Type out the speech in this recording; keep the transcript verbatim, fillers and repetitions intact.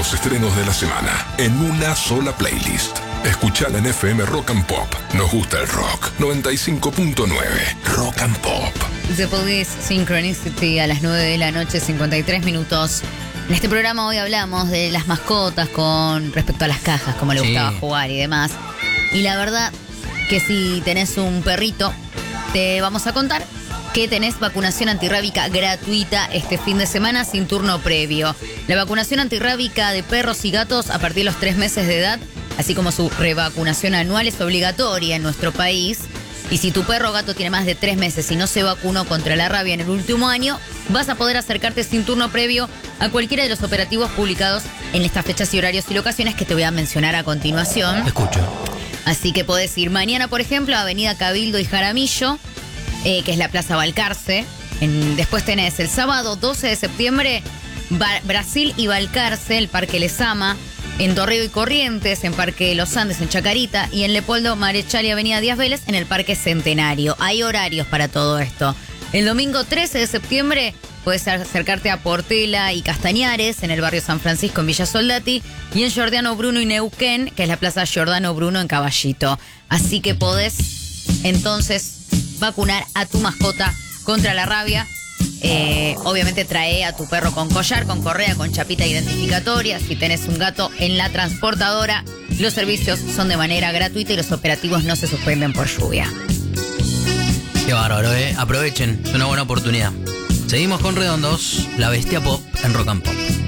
los estrenos de la semana en una sola playlist. Escuchala en F M Rock and Pop. Nos gusta el rock. noventa y cinco punto nueve Rock and Pop. The Police Synchronicity a las nueve de la noche, cincuenta y tres minutos. En este programa hoy hablamos de las mascotas con respecto a las cajas, cómo le Sí. gustaba jugar y demás. Y la verdad que si tenés un perrito, te vamos a contar que tenés vacunación antirrábica gratuita este fin de semana sin turno previo. La vacunación antirrábica de perros y gatos a partir de los tres meses de edad, así como su revacunación anual, es obligatoria en nuestro país. Y si tu perro o gato tiene más de tres meses y no se vacunó contra la rabia en el último año, vas a poder acercarte sin turno previo a cualquiera de los operativos publicados en estas fechas y horarios y locaciones que te voy a mencionar a continuación. Escucho. Así que podés ir mañana, por ejemplo, a Avenida Cabildo y Jaramillo, eh, que es la Plaza Balcarce. En, después tenés el sábado doce de septiembre, Ba- Brasil y Balcarce, el Parque Lezama. En Dorrego y Corrientes, en Parque Los Andes, en Chacarita. Y en Leopoldo, Marechal y Avenida Díaz Vélez, en el Parque Centenario. Hay horarios para todo esto. El domingo trece de septiembre puedes acercarte a Portela y Castañares, en el barrio San Francisco, en Villa Soldati. Y en Giordano Bruno y Neuquén, que es la Plaza Giordano Bruno en Caballito. Así que podés, entonces, vacunar a tu mascota contra la rabia. Eh, obviamente trae a tu perro con collar, con correa, con chapita identificatoria. Si tenés un gato en la transportadora, los servicios son de manera gratuita y los operativos no se suspenden por lluvia. Qué bárbaro, ¿eh? Aprovechen, es una buena oportunidad. Seguimos con Redondos, la bestia pop en Rock and Pop.